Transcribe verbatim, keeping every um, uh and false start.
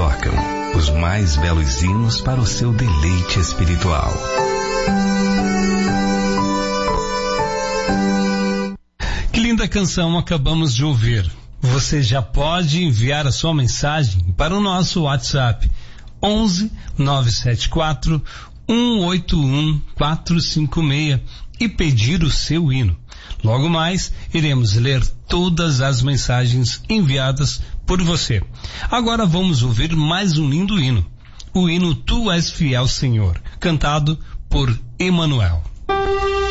tocam os mais belos hinos para o seu deleite espiritual. Que linda canção acabamos de ouvir. Você já pode enviar a sua mensagem para o nosso WhatsApp onze nove sete quatro um oito um quatro cinco seis e pedir o seu hino. Logo mais, iremos ler todas as mensagens enviadas por você. Agora vamos ouvir mais um lindo hino. O hino Tu És Fiel, Senhor, cantado por Emanuel.